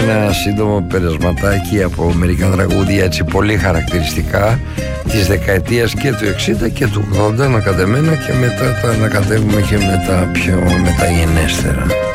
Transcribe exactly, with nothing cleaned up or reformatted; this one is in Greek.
ένα σύντομο περασματάκι από μερικά τραγούδια έτσι πολύ χαρακτηριστικά της δεκαετίας και του εξήντα και του ογδόντα ανακατεμένα, και μετά τα ανακατεύουμε και με τα πιο μεταγενέστερα.